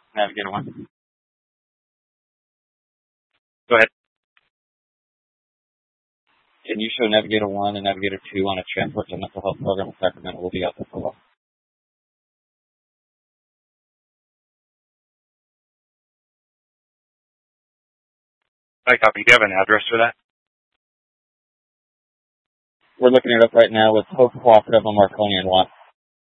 Navigator 1. Go ahead. Can you show Navigator 1 and Navigator 2 on a transport to mental health program in Sacramento? We'll be out there for a while. I copy. Do you have an address for that? We're looking it up right now with Hope Cooperative on Marconi and Watt.